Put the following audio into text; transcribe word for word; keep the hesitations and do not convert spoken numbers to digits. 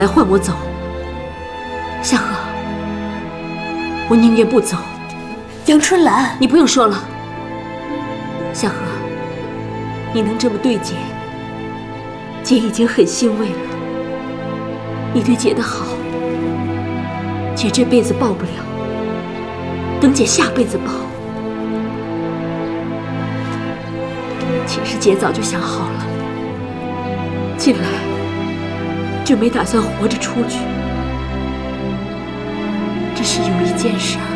来换我走。夏荷，我宁愿不走。 杨春兰， 你不用说了。夏荷，你能这么对姐，姐已经很欣慰了。你对姐的好，姐这辈子报不了，等姐下辈子报。其实姐早就想好了，进来就没打算活着出去。只是有一件事儿。